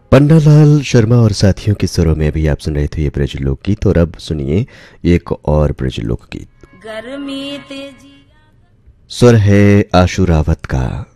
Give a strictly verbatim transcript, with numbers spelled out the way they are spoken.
पन्नालाल शर्मा और साथियों के स्वरों में अभी आप सुन रहे थे ये ब्रज लोकगीत। और अब सुनिए एक और ब्रज लोकगीत। गर्मी तेजी स्वर है आशु रावत का।